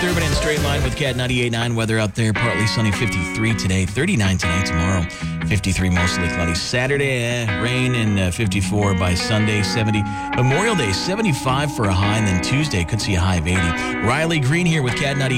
Urban and Straight Line with Cat 98.9. Weather out there, partly sunny, 53 today, 39 tonight, tomorrow, 53 mostly cloudy. Saturday, rain and 54 by Sunday, 70. Memorial Day, 75 for a high, and then Tuesday could see a high of 80. Riley Green here with Cat 98.9.